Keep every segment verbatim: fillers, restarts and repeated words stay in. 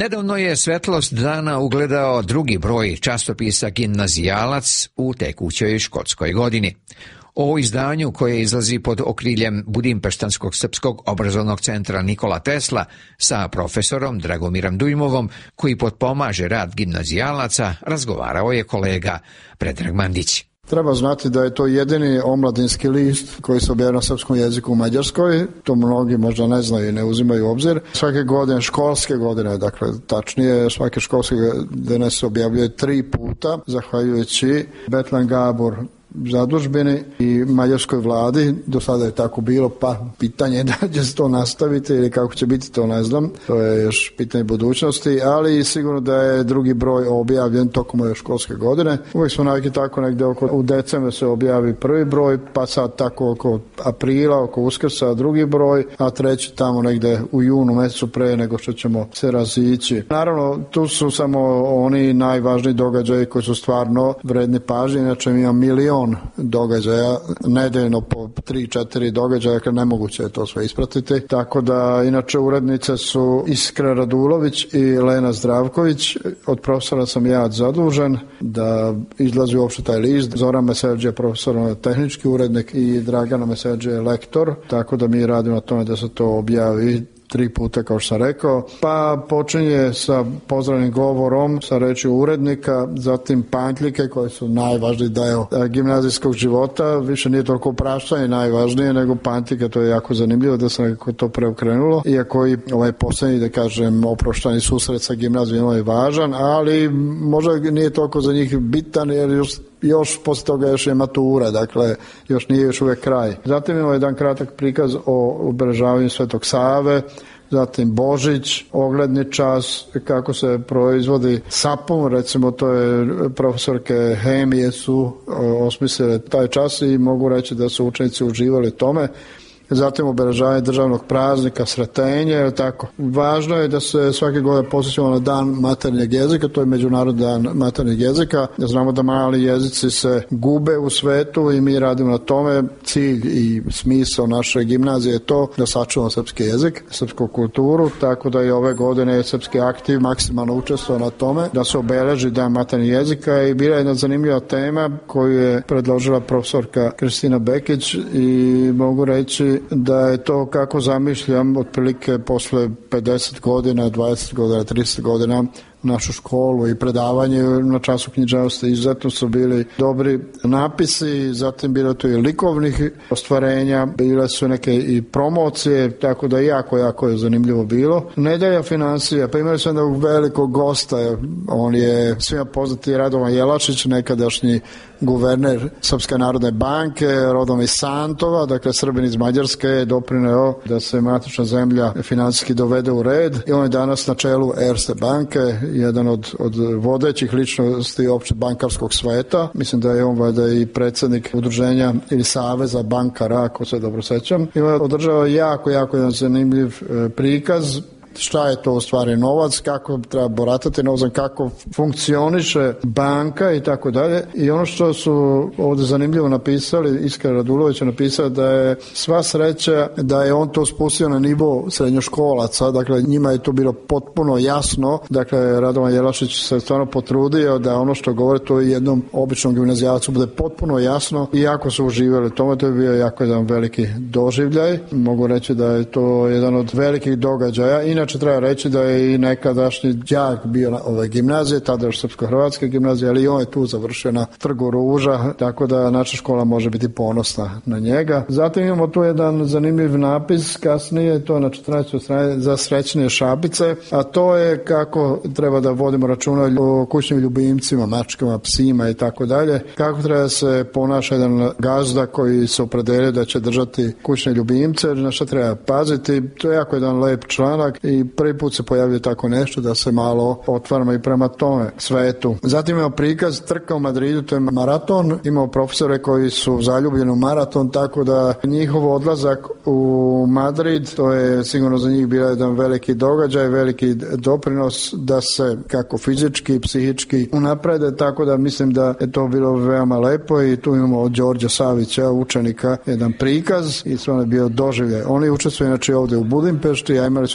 Nedavno je svetlost dana ugledao drugi broj časopisa Gimnazijalac u tekućoj školskoj godini. O izdanju koje izlazi pod okriljem Budimpeštanskog srpskog obrazovnog centra Nikola Tesla sa profesorom Dragomirom Dujmovom, koji potpomaže rad gimnazijalaca, razgovarao je kolega Predrag Mandić. Treba znati da je to jedini omladinski list koji se objavljuje na srpskom jeziku u Mađarskoj. To mnogi možda ne znaju i ne uzimaju u obzir. Svake godine, školske godine, dakle tačnije svake školske godine se objavljuje tri puta, zahvaljujući Betlen Gabor zadužbini i mađarskoj vladi. Do sada je tako bilo, pa pitanje da će se to nastaviti ili kako će biti, to ne znam. To je još pitanje budućnosti, ali sigurno da je drugi broj objavljen tokom ove školske godine. Uvijek smo navikli tako negde oko, u decembru se objavi prvi broj, pa sad tako oko aprila, oko Uskrsa drugi broj, a treći tamo negde u junu mesecu pre nego što ćemo se razići. Naravno, tu su samo oni najvažniji događaji koji su stvarno vredni pažnje, inače ima milion događaja, nedeljno po tri četiri događaja, kad nemoguće je to sve ispratiti. Tako da, inače, urednice su Iskra Radulović i Lena Zdravković. Od profesora sam ja zadužen da izlazi uopšte taj list. Zoran Meserđe je profesor, tehnički urednik, i Dragana Meserđe je lektor, tako da mi radimo na tome da se to objavi tri puta, kao što sam rekao. Pa počinje sa pozdravnim govorom, sa rečju urednika, zatim pantljike koje su najvažniji deo gimnazijskog života. Više nije toliko opraštanje najvažnije, nego pantljike, to je jako zanimljivo da se nekako to preokrenulo. Iako i ovaj poslednji, da kažem, oproštani susret sa gimnazijom je važan, ali možda nije toliko za njih bitan, jer još još posle toga još je matura, dakle još nije još uvek kraj. Zatim imamo jedan kratak prikaz o obeležavanju Svetog Save, zatim Božić, ogledni čas, kako se proizvodi sapun, recimo to je profesorke hemije su osmislile taj čas i mogu reći da su učenici uživali tome. Zatim obeležavanje državnog praznika, Sretenje, tako. Važno je da se svake godine posjećamo na dan maternjeg jezika, to je Međunarodni dan maternjeg jezika. Znamo da mali jezici se gube u svetu i mi radimo na tome. Cilj i smisao naše gimnazije je to da sačuvamo srpski jezik, srpsku kulturu, tako da i ove godine je Srpski aktiv maksimalno učestvovao na tome da se obeleži dan maternjeg jezika i bila je jedna zanimljiva tema koju je predložila profesorka Kristina Bekić i mogu reći da je to kako zamišljam otprilike posle pedeset godina, dvadeset godina, trideset godina našu školu i predavanje na času književnosti. Izuzetno su bili dobri napisi, zatim bilo to i likovnih ostvarenja, bile su neke i promocije, tako da jako, jako je zanimljivo bilo. Nedelja financija, pa imali su jednog velikog gosta, on je svima poznati Radovan Jelačić, nekadašnji guverner Srpske narodne banke, rodom iz Santova, dakle Srbin iz Mađarske, je doprineo da se matična zemlja finansijski dovede u red i on je danas na čelu Erste banke, jedan od, od vodećih ličnosti opšte bankarskog sveta. Mislim da je on valjda i predsednik udruženja ili saveza bankara, ako se dobro sećam. I on održava jako, jako jedan zanimljiv e, prikaz šta je to u stvari novac, kako treba boratati novcem, kako funkcioniše banka i tako dalje. I ono što su ovde zanimljivo napisali, Iskra Radulović je napisao da je sva sreća da je on to spustio na nivo srednjoškolaca, dakle njima je to bilo potpuno jasno, dakle Radovan Jelašić se stvarno potrudio da ono što govore to i jednom običnom gimnazijalcu bude potpuno jasno i jako su uživali tome, to je bio jako jedan veliki doživljaj. Mogu reći da je to jedan od velikih događaja. Inače treba reći da je i nekadašnji đak bio na ove gimnazije, tada još Srpsko-hrvatske gimnazije, ali on je tu završio na Trgu Ruža, tako da naša škola može biti ponosna na njega. Zatim imamo tu jedan zanimljiv napis kasnije, to je na četrnaestoj strani za srećne šapice, a to je kako treba da vodimo računa o kućnim ljubimcima, mačkama, psima i tako dalje, kako treba se ponaša jedan gazda koji se opredelio da će držati kućne ljubimce, na što treba paziti. To je jako jedan lep članak i prvi put se pojavljuje tako nešto da se malo otvaramo i prema tome svetu. Zatim imamo prikaz trka u Madridu, to je maraton. Imamo profesore koji su zaljubljeni u maraton, tako da njihov odlazak u Madrid, to je sigurno za njih bio jedan veliki događaj, veliki doprinos da se kako fizički i psihički unaprede, tako da mislim da je to bilo veoma lepo i tu imamo od Đorđa Savića, učenika, jedan prikaz i stvarno je bio doživljaj. Oni učestvuju inače ovde u Budimpešti, a imali su sreću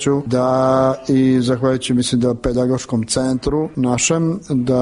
sreću da i zahvaljujući mislim da pedagoškom centru našem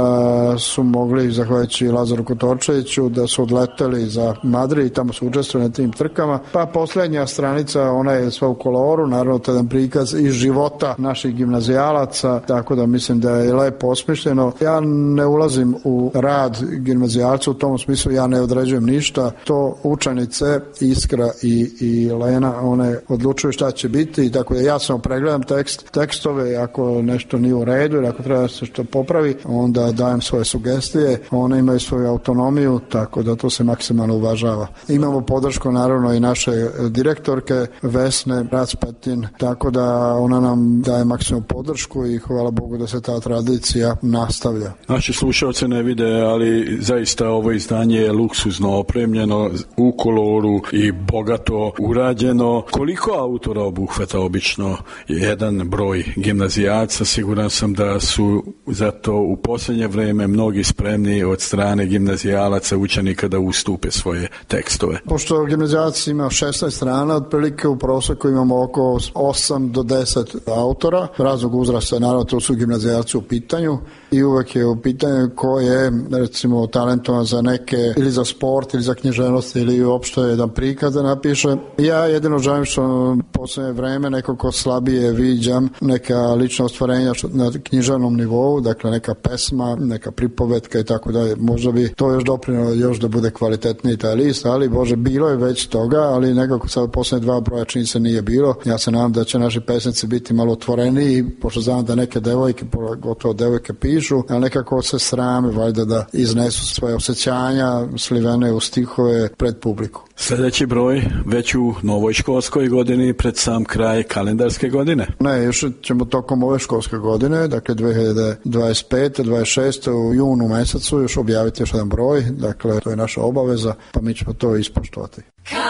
da su mogli zahvaljujući Lazaru Kotorčeviću da su odleteli za Madrid i tamo su učestvovali na tim trkama. Pa posljednja stranica, ona je sva u koloru, naravno to je jedan prikaz iz života naših gimnazijalaca, tako da mislim da je lepo osmišljeno. Ja ne ulazim u rad gimnazijalca u tom smislu, ja ne određujem ništa. To učenice Iskra i, i Lena, one odlučuju šta će biti i tako da ja samo pregledam tekst, tekstove, ako nešto nije u redu ili ako treba se što popravi, onda dajem svoje sugestije, one imaju svoju autonomiju, tako da to se maksimalno uvažava. Imamo podršku naravno i naše direktorke Vesne Rac-Petin, tako da ona nam daje maksimum podršku i hvala Bogu da se ta tradicija nastavlja. Naši slušalci ne vide, ali zaista ovo izdanje je luksuzno opremljeno u koloru i bogato urađeno. Koliko autora obuhvata obično jedan broj gimnazijaca? Siguran sam da su zato u posljednje vrijeme mnogi spremni od strane gimnazijalaca učenika da ustupe svoje tekstove. Pošto gimnazijalac ima šesnaest strana, otprilike u prosjeku imamo oko osam do deset autora, raznog uzrasta, naravno to su gimnazijalci u pitanju i uvek je u pitanju ko je recimo talentovan za neke ili za sport ili za književnost ili uopšte jedan prikaz da napiše. Ja jedino želim što posljednje vreme nekako slabije viđam neka lična ostvarenja na književnom nivou, dakle neka pesma, neka pripovetka i tako dalje. Možda bi to još doprinalo još da bude kvalitetniji taj list, ali Bože, bilo je već toga, ali nekako sad posljednje dva broja čini se nije bilo. Ja se nadam da će naši pesnici biti malo otvoreniji, pošto znam da neke devojke, gotovo devojke pišu, ali nekako se srame valjda da iznesu svoje osjećanja slivene u stihove pred publiku. Sljedeći broj već u novoj školskoj godini pred sam kraj kalendarske godine. Ne, još ćemo tokom ove školske godine, dakle dve hiljade dvadeset pete dvadeset šeste u junu mesecu još objaviti još jedan broj, dakle to je naša obaveza, pa mi ćemo to ispoštovati.